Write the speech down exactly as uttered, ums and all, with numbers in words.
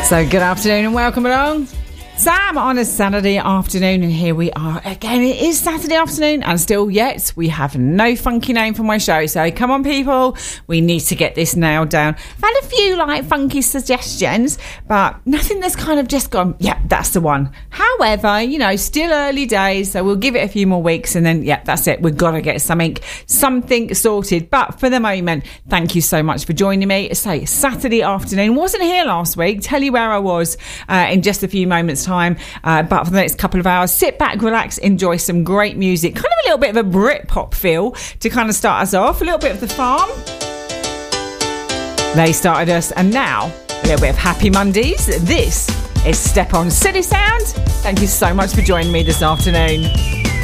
So good afternoon and welcome along. Sam on a Saturday afternoon, and here we are again. It is Saturday afternoon and still yet we have no funky name for my show, so come on people, we need to get this nailed down. I've had a few like funky suggestions, but nothing that's kind of just gone, yeah, that's the one. However, you know, still early days, so we'll give it a few more weeks and then yeah, that's it, we've got to get something something sorted. But for the moment, thank you so much for joining me. So Saturday afternoon, wasn't here last week, tell you where I was uh, in just a few moments time, uh, but for the next couple of hours, sit back, relax, enjoy some great music, kind of a little bit of a Britpop feel to kind of start us off, a little bit of The Farm, they started us, and now a little bit of Happy Mondays. This is Step On City Sound. Thank you so much for joining me this afternoon.